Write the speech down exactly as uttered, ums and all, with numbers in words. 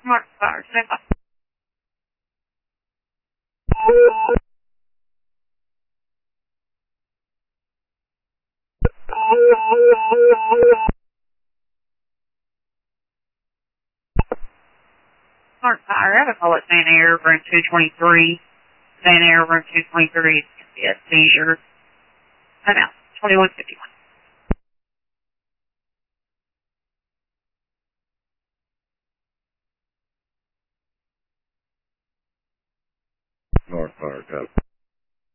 Mark Fire, stand by. Mark Fire, I have a call at Santa Air, room two twenty-three. Santa Air, room two twenty-three. It's going to be a seizure. Time out, twenty-one fifty-one. North Fire, copy.